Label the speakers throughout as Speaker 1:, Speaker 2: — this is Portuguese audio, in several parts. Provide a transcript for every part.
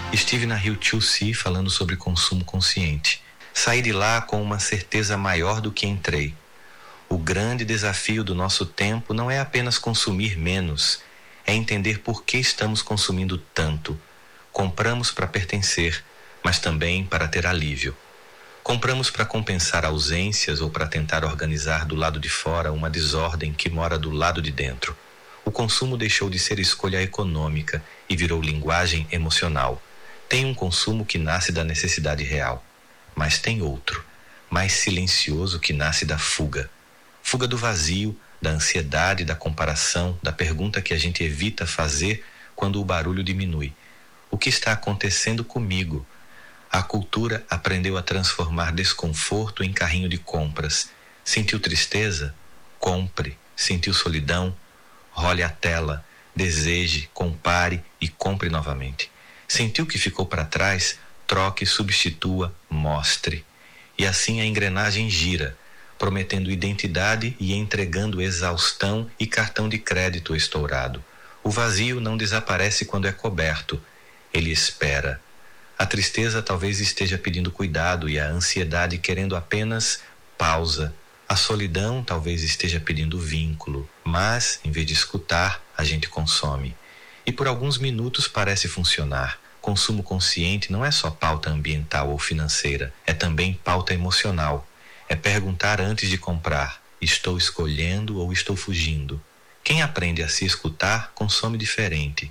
Speaker 1: Estive na Rio 2C falando sobre consumo consciente. Saí de lá com uma certeza maior do que entrei. O grande desafio do nosso tempo não é apenas consumir menos, é entender por que estamos consumindo tanto. Compramos para pertencer, mas também para ter alívio. Compramos para compensar ausências ou para tentar organizar do lado de fora uma desordem que mora do lado de dentro. O consumo deixou de ser escolha econômica e virou linguagem emocional. Tem um consumo que nasce da necessidade real, mas tem outro, mais silencioso, que nasce da fuga. Fuga do vazio, da ansiedade, da comparação, da pergunta que a gente evita fazer quando o barulho diminui. O que está acontecendo comigo? A cultura aprendeu a transformar desconforto em carrinho de compras. Sentiu tristeza? Compre. Sentiu solidão? Role a tela, deseje, compare e compre novamente. Sentiu que ficou para trás? Troque, substitua, mostre. E assim a engrenagem gira, prometendo identidade e entregando exaustão e cartão de crédito estourado. O vazio não desaparece quando é coberto, ele espera. A tristeza talvez esteja pedindo cuidado e a ansiedade querendo apenas pausa. A solidão talvez esteja pedindo vínculo, mas, em vez de escutar, a gente consome. E por alguns minutos parece funcionar. Consumo consciente não é só pauta ambiental ou financeira, é também pauta emocional. É perguntar antes de comprar: estou escolhendo ou estou fugindo? Quem aprende a se escutar, consome diferente.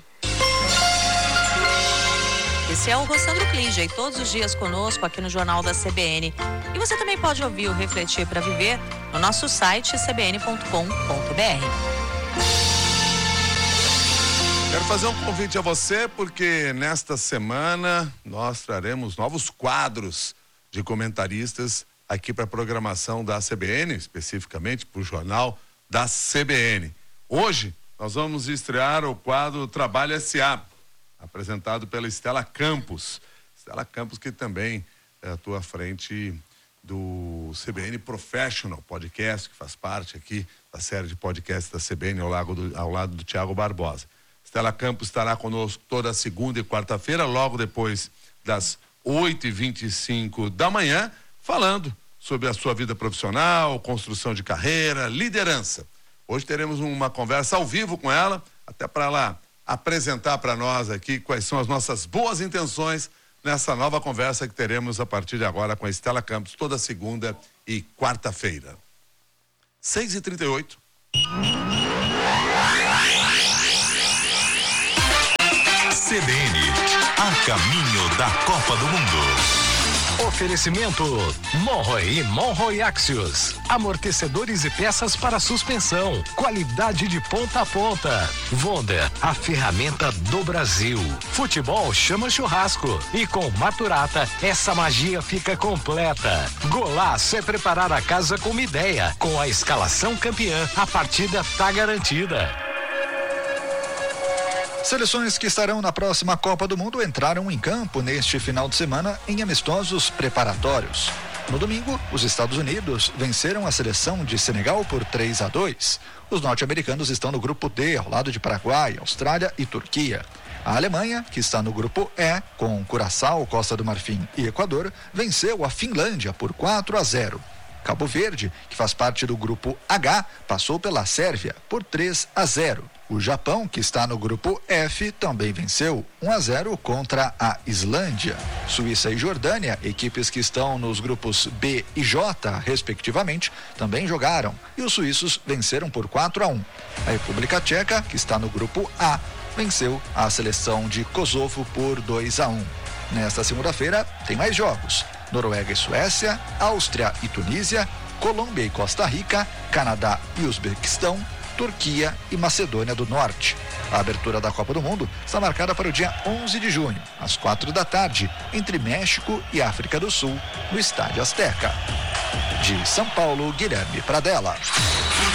Speaker 2: Esse é o Rossandro Clige, e todos os dias conosco aqui no Jornal da CBN. E você também pode ouvir o Refletir para Viver no nosso site cbn.com.br.
Speaker 3: Quero fazer um convite a você, porque nesta semana nós traremos novos quadros de comentaristas aqui para a programação da CBN, especificamente para o Jornal da CBN. Hoje nós vamos estrear o quadro Trabalho S.A., apresentado pela Estela Campos. Estela Campos, que também atua à frente do CBN Professional Podcast, que faz parte aqui da série de podcasts da CBN ao lado do Tiago Barbosa. Estela Campos estará conosco toda segunda e quarta-feira, logo depois das 8h25 da manhã, falando sobre a sua vida profissional, construção de carreira, liderança. Hoje teremos uma conversa ao vivo com ela, até para ela apresentar para nós aqui quais são as nossas boas intenções nessa nova conversa que teremos a partir de agora com a Estela Campos, toda segunda e quarta-feira. 6h38.
Speaker 4: CBN, a caminho da Copa do Mundo.
Speaker 5: Oferecimento Monroe e Monroe Axios. Amortecedores e peças para suspensão. Qualidade de ponta a ponta. Wonder, a ferramenta do Brasil. Futebol chama churrasco. E com Maturata, essa magia fica completa. Golaço é preparar a casa com uma ideia. Com a escalação campeã, a partida tá garantida.
Speaker 6: Seleções que estarão na próxima Copa do Mundo entraram em campo neste final de semana em amistosos preparatórios. No domingo, os Estados Unidos venceram a seleção de Senegal por 3-2. Os norte-americanos estão no grupo D, ao lado de Paraguai, Austrália e Turquia. A Alemanha, que está no grupo E, com Curaçao, Costa do Marfim e Equador, venceu a Finlândia por 4-0. Cabo Verde, que faz parte do grupo H, passou pela Sérvia por 3-0. O Japão, que está no grupo F, também venceu 1-0 contra a Islândia. Suíça e Jordânia, equipes que estão nos grupos B e J, respectivamente, também jogaram, e os suíços venceram por 4-1. A República Tcheca, que está no grupo A, venceu a seleção de Kosovo por 2-1. Nesta segunda-feira, tem mais jogos: Noruega e Suécia, Áustria e Tunísia, Colômbia e Costa Rica, Canadá e Uzbequistão, Turquia e Macedônia do Norte. A abertura da Copa do Mundo está marcada para o dia 11 de junho, às 16h, entre México e África do Sul, no Estádio Azteca. De São Paulo, Guilherme Pradella.